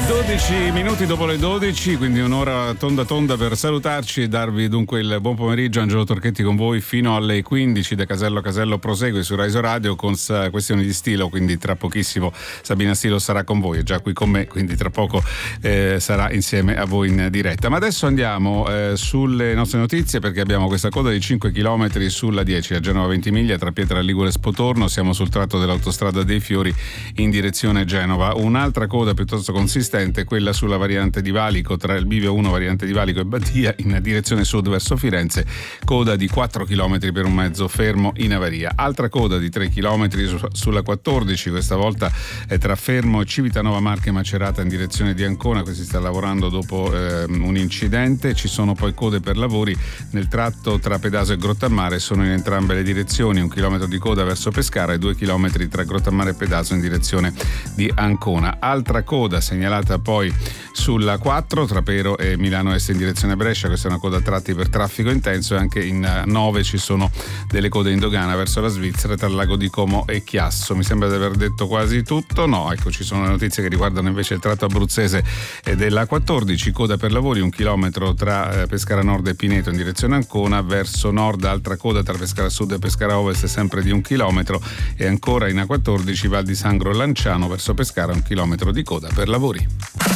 12 minuti dopo le 12, quindi un'ora tonda per salutarci e darvi dunque il buon pomeriggio. Angelo Torchetti con voi fino alle 15. Da Casello a Casello prosegue su Rai Radio con Questioni di Stilo, quindi tra pochissimo Sabina Stilo sarà con voi, è già qui con me, quindi tra poco sarà insieme a voi in diretta. Ma adesso andiamo sulle nostre notizie, perché abbiamo questa coda di 5 km sulla 10 a Genova Ventimiglia tra Pietra Ligure e Spotorno. Siamo sul tratto dell'autostrada dei Fiori in direzione Genova. Un'altra coda piuttosto consistente, quella sulla variante di Valico tra il bivio 1 variante di Valico e Badia in direzione sud verso Firenze, coda di 4 km per un mezzo fermo in avaria. Altra coda di 3 km sulla 14, questa volta è tra Fermo e Civitanova Marche Macerata in direzione di Ancona, qui si sta lavorando dopo un incidente. Ci sono poi code per lavori nel tratto tra Pedaso e Grottammare, sono in entrambe le direzioni, 1 chilometro di coda verso Pescara e 2 chilometri tra Grottammare e Pedaso in direzione di Ancona. Altra coda segnalata poi sulla 4 tra Pero e Milano Est in direzione Brescia, questa è una coda a tratti per traffico intenso, e anche in 9 ci sono delle code in dogana verso la Svizzera tra il lago di Como e Chiasso. Mi sembra di aver detto quasi tutto. No, ecco, ci sono le notizie che riguardano invece il tratto abruzzese della 14, coda per lavori 1 chilometro tra Pescara Nord e Pineto in direzione Ancona, verso nord altra coda tra Pescara Sud e Pescara Ovest sempre di 1 chilometro, e ancora in A14 Val di Sangro Lanciano verso Pescara 1 chilometro di coda per lavori.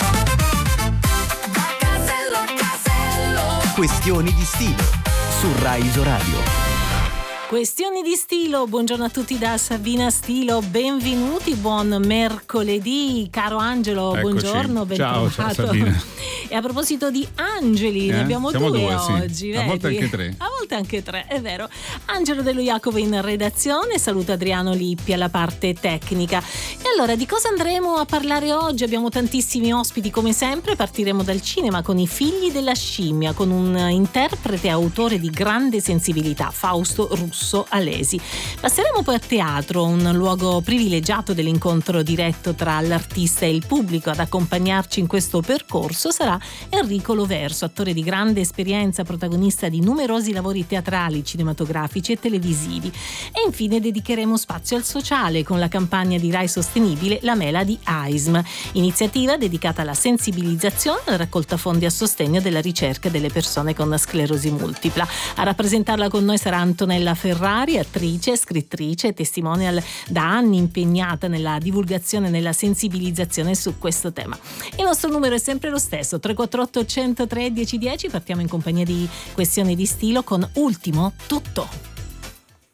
Questioni di stile su Rai Radio. Questioni di stilo, buongiorno a tutti da Sabina Stilo, benvenuti, buon mercoledì, caro Angelo. Eccoci. Buongiorno, ben ciao Sabina. E a proposito di angeli, ne abbiamo due oggi, sì. vedi? A volte anche tre. A volte anche tre, è vero. Angelo Dello Jacopo in redazione, saluto Adriano Lippi alla parte tecnica. E allora, di cosa andremo a parlare oggi? Abbiamo tantissimi ospiti come sempre, partiremo dal cinema con I figli della scimmia, con un interprete e autore di grande sensibilità, Fausto Russo Alesi. Passeremo poi a teatro, un luogo privilegiato dell'incontro diretto tra l'artista e il pubblico. Ad accompagnarci in questo percorso sarà Enrico Loverso, attore di grande esperienza, protagonista di numerosi lavori teatrali, cinematografici e televisivi. E infine dedicheremo spazio al sociale con la campagna di Rai Sostenibile La Mela di AISM, iniziativa dedicata alla sensibilizzazione e alla raccolta fondi a sostegno della ricerca delle persone con sclerosi multipla. A rappresentarla con noi sarà Antonella Ferrari, attrice, scrittrice e testimonial da anni impegnata nella divulgazione e nella sensibilizzazione su questo tema. Il nostro numero è sempre lo stesso, 348 103 1010. Partiamo in compagnia di Questioni di Stilo con Ultimo Tutto.